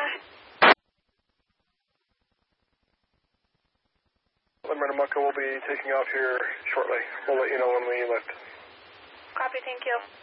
Winnemucca will be taking off here shortly. We'll let you know when we lift. Copy, thank you.